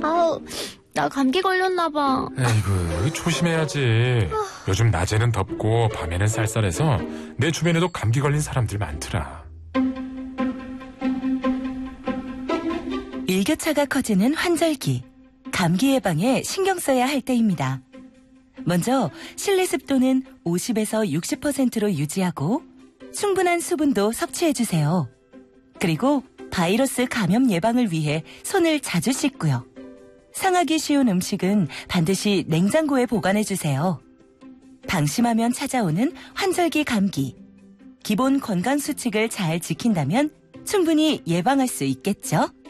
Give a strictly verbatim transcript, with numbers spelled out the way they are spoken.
아우, 나 감기 걸렸나 봐. 에이구, 조심해야지. 요즘 낮에는 덥고 밤에는 쌀쌀해서 내 주변에도 감기 걸린 사람들 많더라. 일교차가 커지는 환절기. 감기 예방에 신경 써야 할 때입니다. 먼저 실내 습도는 오십에서 육십 퍼센트로 유지하고 충분한 수분도 섭취해주세요. 그리고 바이러스 감염 예방을 위해 손을 자주 씻고요. 상하기 쉬운 음식은 반드시 냉장고에 보관해주세요. 방심하면 찾아오는 환절기 감기. 기본 건강 수칙을 잘 지킨다면 충분히 예방할 수 있겠죠?